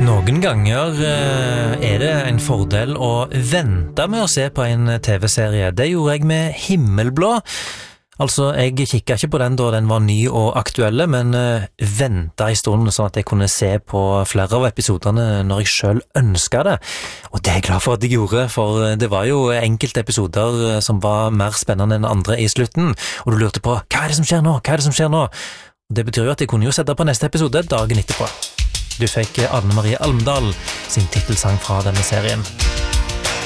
Noen ganger er det en fordel å vente med å se på en TV-serie. Det gjorde jeg med Himmelblå. Altså, jeg kikket ikke på den da den var ny og aktuelle, men ventet en stund sånn at jeg kunne se på flere av episoderne når jeg selv ønsket det. Og det er jeg glad for at jeg gjorde, for det var jo enkelte episoder som var mer spennende enn andre i slutten, og du lurte på, hva er det som skjer nå? Hva er det som skjer nå? Og det betyr jo at jeg kunne jo sette på neste episode dagen etterpå. Du fikk Anne Marie Almdal sin titelsang fra denne serien.